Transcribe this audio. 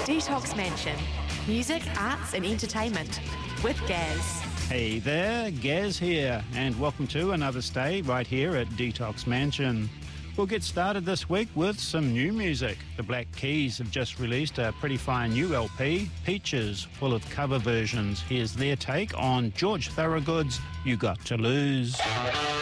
Detox Mansion. Music, arts and entertainment with Gaz. Hey there, Gaz here, and welcome to another stay right here at Detox Mansion. We'll get started this week with some new music. The Black Keys have just released a pretty fine new LP, Peaches, full of cover versions. Here's their take on George Thorogood's You Got to Lose.